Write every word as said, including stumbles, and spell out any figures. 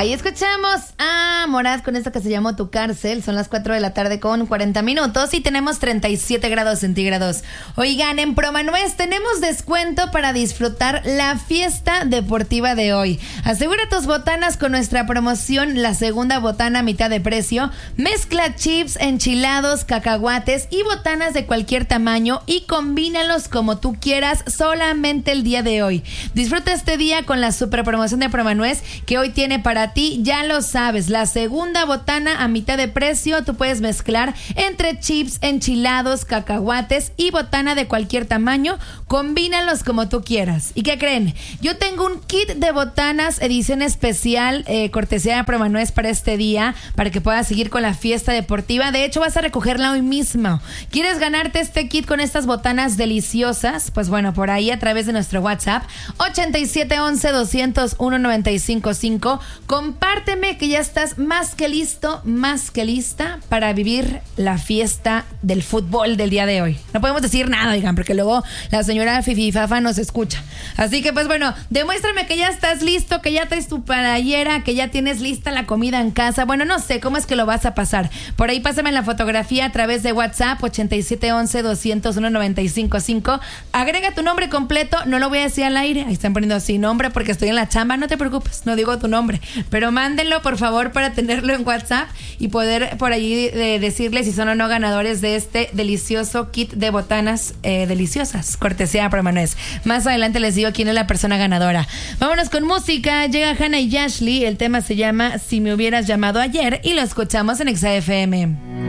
Ahí escuchamos a Morat con esto que se llamó Tu Cárcel. Son las cuatro de la tarde con cuarenta minutos y tenemos treinta y siete grados centígrados. Oigan, en Promanuez tenemos descuento para disfrutar la fiesta deportiva de hoy. Asegura tus botanas con nuestra promoción La Segunda Botana a mitad de precio. Mezcla chips, enchilados, cacahuates y botanas de cualquier tamaño y combínalos como tú quieras solamente el día de hoy. Disfruta este día con la super promoción de Promanuez que hoy tiene para ti, ya lo sabes, la segunda botana a mitad de precio. Tú puedes mezclar entre chips, enchilados, cacahuates y botana de cualquier tamaño. Combínalos como tú quieras. ¿Y qué creen? Yo tengo un kit de botanas edición especial, eh, cortesía de Promanuez para este día, para que puedas seguir con la fiesta deportiva. De hecho, vas a recogerla hoy mismo. ¿Quieres ganarte este kit con estas botanas deliciosas? Pues bueno, por ahí a través de nuestro WhatsApp ochenta y siete once doscientos uno noventa y cinco cinco. Compárteme que ya estás más que listo, más que lista para vivir la fiesta del fútbol del día de hoy. No podemos decir nada, digan, porque luego la señora Fifi Fafa nos escucha. Así que pues bueno, demuéstrame que ya estás listo, que ya traes tu playera, que ya tienes lista la comida en casa. Bueno, no sé cómo es que lo vas a pasar. Por ahí pásame la fotografía a través de WhatsApp ochenta y siete once doscientos uno noventa y cinco cinco. Agrega tu nombre completo, no lo voy a decir al aire. Ahí están poniendo así nombre porque estoy en la chamba. No te preocupes, no digo tu nombre. Pero mándenlo, por favor, para tenerlo en WhatsApp y poder por allí eh, decirles si son o no ganadores de este delicioso kit de botanas eh, deliciosas. Cortesía de Promanuez. Más adelante les digo quién es la persona ganadora. Vámonos con música. Llega Hannah y Ashley. El tema se llama Si me hubieras llamado ayer y lo escuchamos en Exa F M.